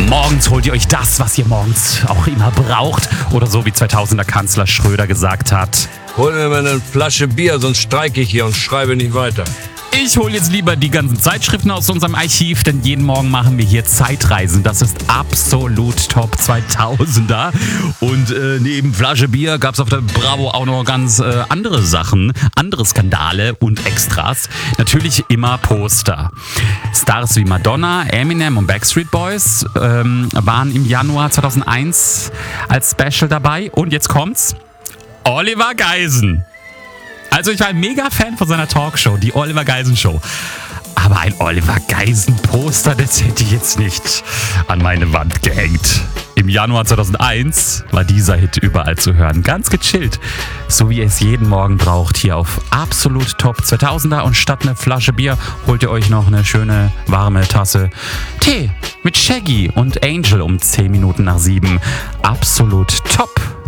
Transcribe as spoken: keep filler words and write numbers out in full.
Morgens holt ihr euch das, was ihr morgens auch immer braucht. Oder so wie zweitausender Kanzler Schröder gesagt hat. Hol mir mal eine Flasche Bier, sonst streike ich hier und schreibe nicht weiter. Ich hole jetzt lieber die ganzen Zeitschriften aus unserem Archiv, denn jeden Morgen machen wir hier Zeitreisen. Das ist absolut Top zweitausender. Und äh, neben Flasche Bier gab es auf der Bravo auch noch ganz äh, andere Sachen, andere Skandale und Extras. Natürlich immer Poster. Stars wie Madonna, Eminem und Backstreet Boys ähm, waren im Januar zweitausendeins als Special dabei. Und jetzt kommt's. Oliver Geisen. Also ich war ein mega Fan von seiner Talkshow, die Oliver Geisen Show. Aber ein Oliver Geisen Poster, das hätte ich jetzt nicht an meine Wand gehängt. Im Januar zweitausendeins war dieser Hit überall zu hören. Ganz gechillt, so wie ihr es jeden Morgen braucht, hier auf Absolut Top zweitausender. Und statt eine Flasche Bier holt ihr euch noch eine schöne warme Tasse Tee mit Shaggy und Angel um zehn Minuten nach sieben. Absolut Top.